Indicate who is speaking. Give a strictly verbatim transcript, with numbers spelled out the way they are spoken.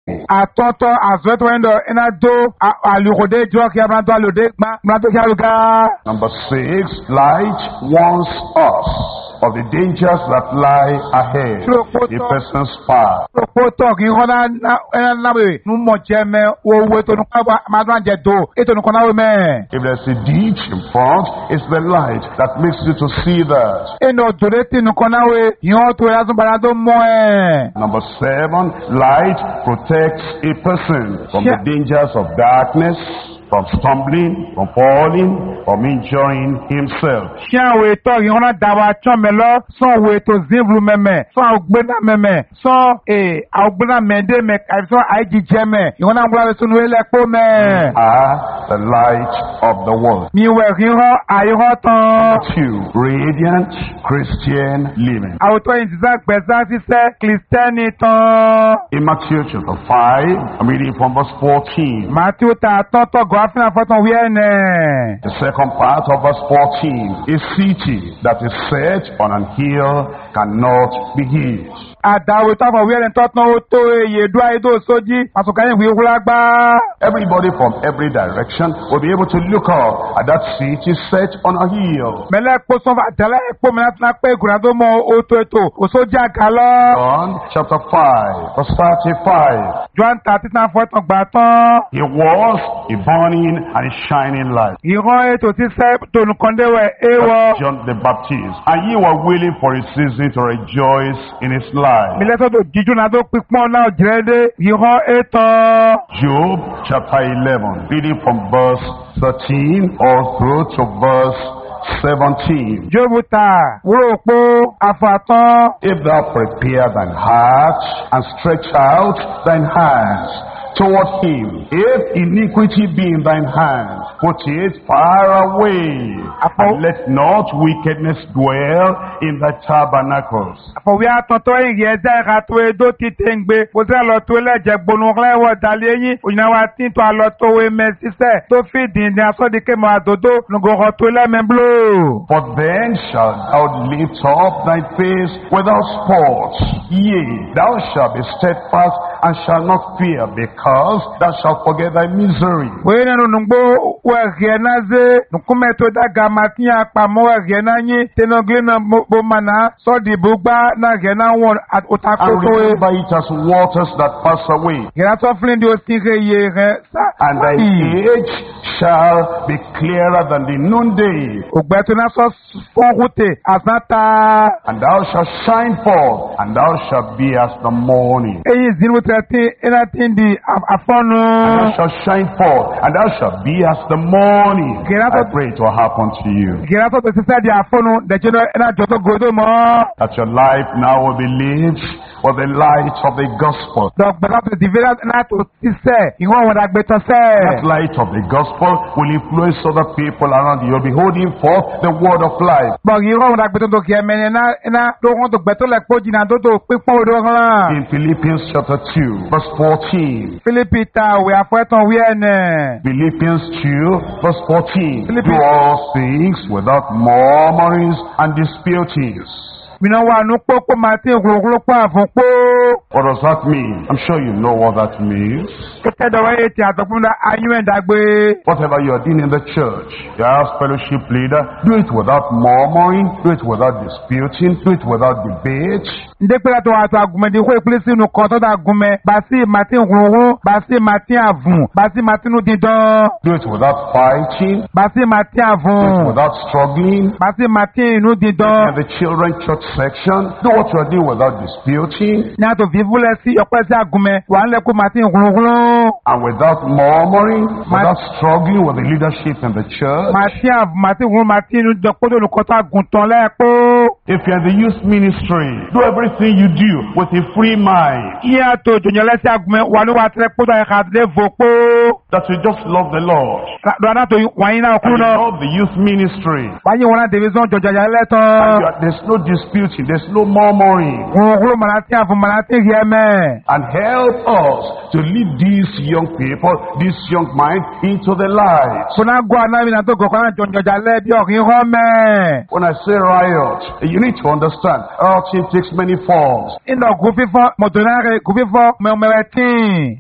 Speaker 1: Atoto azweto endo ena do alurode jo ki abranto alode mranto ki aluga.
Speaker 2: Number six, light warns us of the dangers that lie ahead. A person's path.
Speaker 1: Poto ki hona ena nabe nu mo jeme wo wo to nu pa ma do anje do eto nu kona we me.
Speaker 2: If there's a ditch in front, it's the light that makes you to see that.
Speaker 1: Eno doreti nu kona we yon to ya zo barado mo e.
Speaker 2: Number seven, light protects a person from
Speaker 1: Yeah.
Speaker 2: the dangers of darkness, from stumbling, from falling, from injuring himself.
Speaker 1: Shia we to yon dawa chomelo so we to zivlu meme so ogbena meme so eh ogbena mende me so aiji jeme yon na ngwa so nu ele po me.
Speaker 2: Are the light of the world.
Speaker 1: Mi we rinho ayo tan.
Speaker 2: Two, radiant Christian living.
Speaker 1: Auto intizak pesa si se Christiani tan.
Speaker 2: In Matthew chapter five, I'm reading from verse fourteen.
Speaker 1: Matthew ta ton to go afina foton wiene.
Speaker 2: The second part of verse fourteen, a city that is set on an hill cannot be hid.
Speaker 1: Adawo ta fo wiene to ton o to ye do ai do soji pasuka yin wi hulagba.
Speaker 2: Everybody from every direction will be able to look up at that city set on a hill.
Speaker 1: Mele po son va tele po me na pe gurado mo o to eto o soja galo.
Speaker 2: John chapter five, verse thirty-five.
Speaker 1: John thirteen na foton gba tan.
Speaker 2: He was a burning and a shining light.
Speaker 1: Ìran ètò tí sẹ́ tònùkọ́ndéwẹ̀ éwọ.
Speaker 2: John the Baptist. And ye were willing for a season to rejoice in his life.
Speaker 1: Mílẹ́tọ̀dọ̀ jíjú náà tó pípọ́n náà jẹ́rẹ́dẹ́ ìran ètò.
Speaker 2: Job chapter eleven, reading from verse thirteen all through to verse seventeen.
Speaker 1: Jóòbù ta wúrò pó àfàtán.
Speaker 2: If thou prepare thine heart and stretch out thine hands toward him, if iniquity be in thine hand, put it far away, and let not wickedness dwell in thy tabernacles.
Speaker 1: Àfọwí àtọ̀tọ̀ ìrì ẹ̀dá ìka tó edó ti tẹ̀ ń gbé. Kò sí àlọ́ tó lẹ́jẹ̀ gbónú lẹ́wọ̀ dalẹ̀ yín. Òyìnbó wa ti ń tọ́ àlọ́ tó wé mẹ́ sísẹ́. Tó fi dìndín asọ́díkẹ́ mọ́ àdòdó. Nùgọ̀rọ̀ tó lẹ́mẹ̀ bló.
Speaker 2: For then shalt thou lift up thy face without spot. Yea, thou shalt be steadfast and shalt not fear, because thou shalt forget thy misery.
Speaker 1: Wòye nínú nùgbó wẹ̀rẹ̀ náà zé. Nùkúmẹ̀ tó dága máa ti yàn àpamọ́ wẹ̀rẹ̀ náà yín. Tẹnugbé náà bó máa náà sọ́ọ̀dì bùgbá náà rẹ̀ náà wọ̀n
Speaker 2: And
Speaker 1: òtàkótó.
Speaker 2: remember it as waters that pass away.
Speaker 1: Gẹ̀rẹ́ tó fúnni di òsì rẹ̀ yé rẹ̀ sá.
Speaker 2: And thy age shall be clearer than the noonday.
Speaker 1: Ògbẹ́ tó náà sọ fún rúte àsán ta.
Speaker 2: And thou shalt shine forth, and thou shalt be as the morning.
Speaker 1: Èyí zinu tẹ̀tí iná tí ń di àfọ́nu.
Speaker 2: And thou shalt shine forth, and thou shalt be as the morning.
Speaker 1: Get out
Speaker 2: I
Speaker 1: of-
Speaker 2: pray it will happen to you.
Speaker 1: Gẹ̀rẹ́ tó tẹ̀sí sẹ́ di àfọ́nu dẹ̀jẹ́ náà iná jọ tó gòdó mọ́.
Speaker 2: That your life now will be lived with the light of the gospel.
Speaker 1: Dọ̀gbẹ́ láti dìvírà náà tó ti sẹ́ ìwọ̀n wọn dàgbé tán
Speaker 2: That
Speaker 1: sẹ́.
Speaker 2: light of the gospel will influence other people around you. You'll be holding forth the word of life.
Speaker 1: Bọ̀gì ìwọ̀n wọn dàgbé tó tó kì í ẹ̀mẹ́ni iná tó wọ́n tó gbẹ́ tó lẹ̀ kó jìnnà tó tó pípọ́n odò hàn.
Speaker 2: In Philippians chapter two, verse fourteen.
Speaker 1: Fílípì ta òwe àfẹ́tàn wí ẹ̀nẹ̀.
Speaker 2: Philippians two, verse fourteen. Do
Speaker 1: Philippians-
Speaker 2: all things without murmurings and disputings.
Speaker 1: Mìíràn wà ní pópó máa tí ìkùrùkùrù pọ̀ àfọ̀pọ̀.
Speaker 2: What does that mean? I'm sure you know what that means.
Speaker 1: Kẹ́kẹ́ dọ̀wọ́ yé ti àtọ̀kùnrin ayún ẹ̀dàgbé.
Speaker 2: Whatever you are doing in the church, you as fellowship leader, do it without murmuring, do it without disputing, do it without debate.
Speaker 1: Ndekpela tó wà tó agumẹ di kó ìpínlẹ̀ sínú kan tó dà gumẹ. Bàtí màtí nkùnrùn, bàtí màtí àvùn, bàtí màtí nù dídán,
Speaker 2: Do it without fighting,
Speaker 1: bàtí màtí
Speaker 2: do it
Speaker 1: àvùn,
Speaker 2: without struggling.
Speaker 1: bàtí màtí inú
Speaker 2: In
Speaker 1: dídán.
Speaker 2: the children church section, do what you are doing without disputing
Speaker 1: Ní àtò fífúlẹ̀ sí ọ̀pẹ́ sí agumẹ, wà ń lẹ́kọ̀ọ́ màtí nkùnrùn.
Speaker 2: and without murmuring, without struggling with the leadership in the church.
Speaker 1: Màtí àvùn, màtí nkùnrùn, màtí inú dídán kótó olùkọ́ tó àgùn tán lẹ́ẹ̀kọ́.
Speaker 2: If you're in the youth ministry, do everything you do with a free mind.
Speaker 1: Ní àtò ìjòyìnlẹ̀ sí agumẹ, wà ní wà tẹ́lẹ̀ kótó ẹ̀ka àtẹ́lẹ̀ fòpó.
Speaker 2: That you just love the Lord.
Speaker 1: Lọ́dà tó wáyé náà
Speaker 2: And
Speaker 1: kúrú
Speaker 2: you
Speaker 1: náà.
Speaker 2: love the youth ministry.
Speaker 1: Wáyé wọn náà division jọjọjà
Speaker 2: And
Speaker 1: lẹ́tàn.
Speaker 2: you are- there's no disputing, there's no murmuring.
Speaker 1: Nkùnrùn màtí àvùn, màtí yẹmẹ.
Speaker 2: And help us to lead these young people, this young mind into the light.
Speaker 1: Kuna gwa na mi na to gokwa na jonjoja le bi okin ho me.
Speaker 2: When I say riot, you need to understand, rioting takes many forms.
Speaker 1: Ino gufi fo motonare gufi fo me me tin.